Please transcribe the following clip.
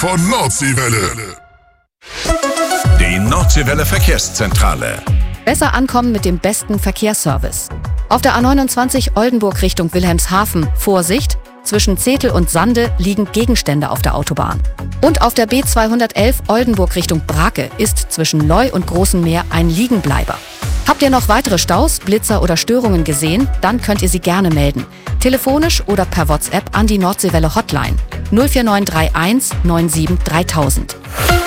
von Nordseewelle. Die Nordseewelle Verkehrszentrale. Besser ankommen mit dem besten Verkehrsservice. Auf der A29 Oldenburg Richtung Wilhelmshaven, Vorsicht, zwischen Zetel und Sande liegen Gegenstände auf der Autobahn. Und auf der B211 Oldenburg Richtung Brake ist zwischen Leu und Großem Meer ein Liegenbleiber. Habt ihr noch weitere Staus, Blitzer oder Störungen gesehen? Dann könnt ihr sie gerne melden. Telefonisch oder per WhatsApp an die Nordseewelle Hotline 04931 97 3000.